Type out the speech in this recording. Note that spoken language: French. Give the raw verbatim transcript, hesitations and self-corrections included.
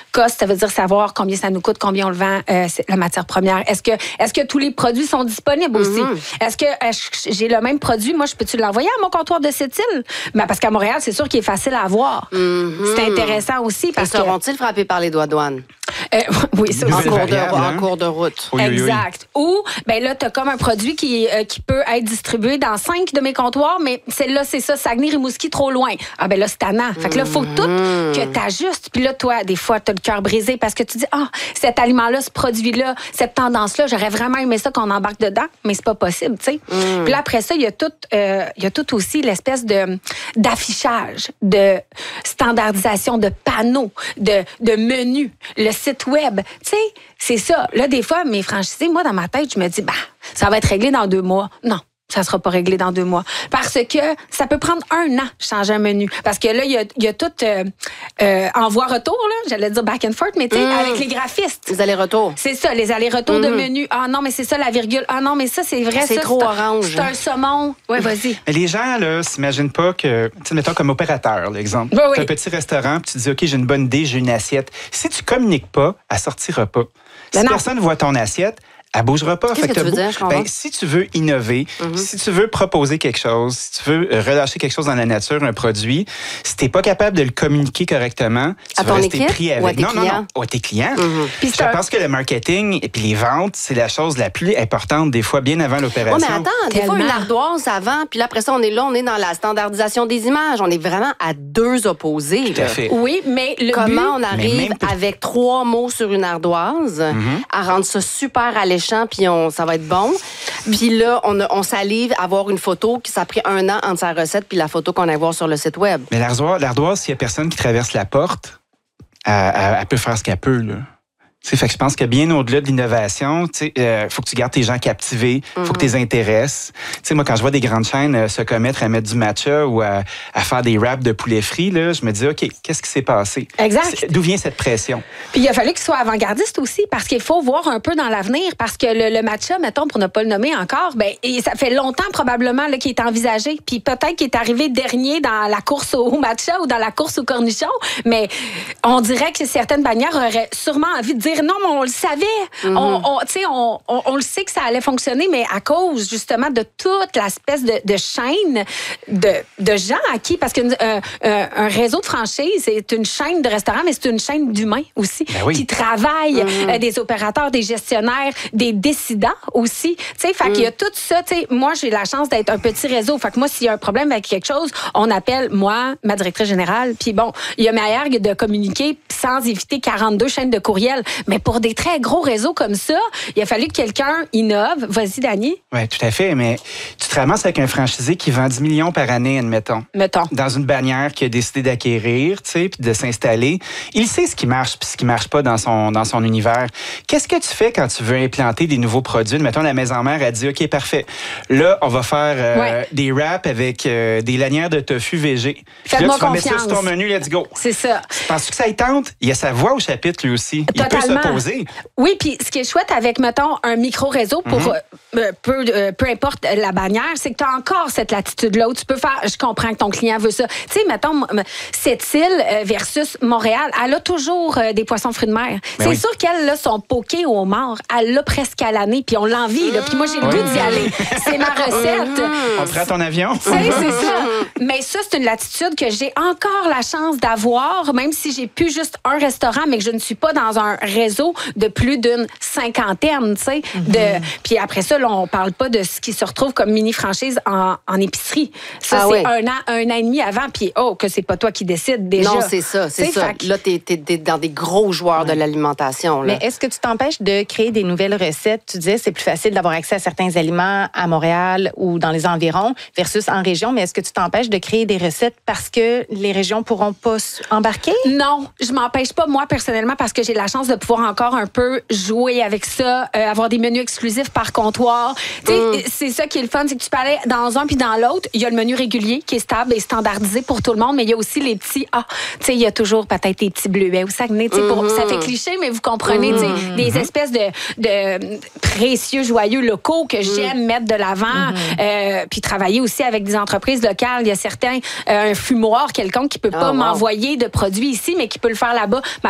Cost, ça veut dire savoir combien ça nous coûte, combien on le vend, euh, la matière première. Est-ce que, est-ce que tous les produits sont disponibles aussi? Mm-hmm. Est-ce que euh, j'ai le même produit? Moi, je peux-tu l'envoyer à mon comptoir de Sept-Îles? Ben, parce qu'à Montréal, c'est sûr qu'il est facile à avoir. Mm-hmm. C'est intéressant aussi. Parce que seront-ils frappés par les doigts de douane? Euh, oui, ça en, cours de, hein? en cours de route. Oui, exact. Oui, oui. Ou, ben là, tu as comme un produit qui, euh, qui peut être distribué dans cinq de mes comptoirs, mais celle-là, c'est ça, Saguenay-Rimouski, trop loin. Ah, ben là, c'est tannant. Fait que là, il faut tout que tu ajustes. Puis là, toi, des fois, tu as le cœur brisé parce que tu dis, ah, cet aliment-là, ce produit-là, cette tendance-là, j'aurais vraiment aimé ça qu'on embarque dedans, mais c'est pas possible, tu sais. Mm. Puis là, après ça, il y a tout, euh, il y a tout aussi l'espèce de, d'affichage, de standardisation, de panneaux, de, de menus, le site web. Tu sais, c'est ça. Là, des fois, mes franchisés, moi, dans ma tête, je me dis, bah, ça va être réglé dans deux mois. Non. Ça ne sera pas réglé dans deux mois. Parce que ça peut prendre un an changer un menu. Parce que là, il y a, y a tout euh, euh, envoi-retour, là. J'allais dire back and forth, mais tu sais, mmh. avec les graphistes. Les allers-retours. C'est ça, les allers-retours mmh. de menu. Ah non, mais c'est ça la virgule. Ah non, mais ça, c'est vrai. C'est ça, trop c'est orange. C'est un saumon. Oui, vas-y. Mais les gens, là, s'imaginent pas que, tu sais, mettons comme opérateur, l'exemple. Oui, oui. Tu as un petit restaurant, puis tu dis, OK, j'ai une bonne idée, j'ai une assiette. Si tu communiques pas, elle sortira pas. Si personne voit ton assiette, elle bougera pas. Qu'est-ce fait que tu veux beau... dire, je comprends? ben, si tu veux innover, mm-hmm. si tu veux proposer quelque chose, si tu veux relâcher quelque chose dans la nature, un produit, si tu n'es pas capable de le communiquer correctement, tu à vas ton rester équipe, pris avec. Ou à tes non, clients? non, non, ou à tes clients. Mm-hmm. Puis je pense que le marketing et puis les ventes, c'est la chose la plus importante, des fois, bien avant l'opération. Oh, mais attends, des Tellement. fois, une ardoise avant, puis là, après ça, on est là, on est dans la standardisation des images. On est vraiment à deux opposés. Tout à fait. Oui, mais le Comment but... on arrive pour... avec trois mots sur une ardoise mm-hmm. à rendre ça super alléchant, puis on, ça va être bon. Puis là, on, a, on salive à avoir une photo qui ça a pris un an entre sa recette puis la photo qu'on a voir sur le site web. Mais l'ardoise, l'ardoise s'il y a personne qui traverse la porte, elle, elle, elle peut faire ce qu'elle peut, là. T'sais, fait que je pense que bien au-delà de l'innovation, il euh, faut que tu gardes tes gens captivés, il faut mm-hmm. que tu les intéresses. T'sais, moi, quand je vois des grandes chaînes euh, se commettre à mettre du matcha ou à, à faire des wraps de poulet frit, là, je me dis, OK, qu'est-ce qui s'est passé? Exact. D'où vient cette pression? Puis il a fallu qu'il soit avant-gardiste aussi, parce qu'il faut voir un peu dans l'avenir, parce que le, le matcha, mettons, pour ne pas le nommer encore, ben, et ça fait longtemps probablement là, qu'il est envisagé, puis peut-être qu'il est arrivé dernier dans la course au matcha ou dans la course au cornichon, mais on dirait que certaines bannières auraient sûrement envie de dire non, mais on le savait. Mm-hmm. On, on, on, on, on le sait que ça allait fonctionner, mais à cause, justement, de toute l'espèce de, de chaîne de, de gens à qui... Parce qu'un euh, un réseau de franchise, c'est une chaîne de restaurants, mais c'est une chaîne d'humains aussi, ben oui. qui travaillent, mm-hmm. euh, des opérateurs, des gestionnaires, des décidants aussi. Tu sais, fait mm. qu'il y a tout ça. Tu sais, moi, j'ai la chance d'être un petit réseau. Fait que moi, s'il y a un problème avec quelque chose, on appelle, moi, ma directrice générale, puis bon, il y a ma ergue de communiquer sans éviter quarante-deux chaînes de courriel. Mais pour des très gros réseaux comme ça, il a fallu que quelqu'un innove. Vas-y, Dani. Oui, tout à fait. Mais tu te ramasses avec un franchisé qui vend dix millions par année, admettons. Mettons. Dans une bannière qu'il a décidé d'acquérir, tu sais, puis de s'installer. Il sait ce qui marche puis ce qui marche pas dans son, dans son univers. Qu'est-ce que tu fais quand tu veux implanter des nouveaux produits? Mettons, la maison mère a dit, OK, parfait. Là, on va faire euh, ouais. des wraps avec euh, des lanières de tofu végé. Puis là, tu vas mettre ça sur ton menu, let's go. C'est ça. Penses-tu que ça y tente? Il a sa voix au chapitre, lui aussi. Totalement. Il peut s'opposer. Oui, puis ce qui est chouette avec, mettons, un micro-réseau pour mm-hmm. euh, peu, euh, peu importe la bannière, c'est que tu as encore cette latitude-là où tu peux faire, je comprends que ton client veut ça. Tu sais, mettons, cette île versus Montréal, elle a toujours euh, des poissons fruits de mer. Ben c'est oui. sûr qu'elle, là, son poké au homard, elle l'a presque à l'année, puis on l'envie, là. Puis moi, j'ai le goût d'y aller. C'est ma recette. On prend ton avion. C'est, c'est ça. Mais ça, c'est une latitude que j'ai encore la chance d'avoir, même si j'ai plus juste un restaurant, mais que je ne suis pas dans un réseau de plus d'une cinquantaine, tu sais. Mm-hmm. De... Puis après ça, là, on parle pas de ce qui se retrouve comme mini-franchise en, en épicerie. Ça, ah, c'est oui. un an, un an et demi avant, puis oh, que c'est pas toi qui décides déjà. Non, c'est ça, c'est ça. Que... Là, t'es, t'es, t'es dans des gros joueurs ouais. de l'alimentation. Là. Mais est-ce que tu t'empêches de créer des nouvelles recettes? Tu disais, c'est plus facile d'avoir accès à certains aliments à Montréal ou dans les environs versus en région, mais est-ce que tu t'empêches de créer des recettes parce que les régions pourront pas embarquer? Non, je m'empêche pas, moi, personnellement, parce que j'ai la chance de pouvoir encore un peu jouer avec ça, euh, avoir des menus exclusifs par comptoir. Mm. C'est ça qui est le fun, c'est que tu peux aller dans un puis dans l'autre. Il y a le menu régulier qui est stable et standardisé pour tout le monde, mais il y a aussi les petits... Ah, tu sais, il y a toujours peut-être des petits bleuets au Saguenay. Mm-hmm. Pour, ça fait cliché, mais vous comprenez, mm-hmm. des espèces de, de précieux, joyeux locaux que j'aime mm. mettre de l'avant. Mm-hmm. Euh, puis travailler aussi avec des entreprises locales. Il y a certains, euh, un fumoir quelconque qui peut pas oh, wow. m'envoyer de produits ici, mais qui peut le faire là-bas.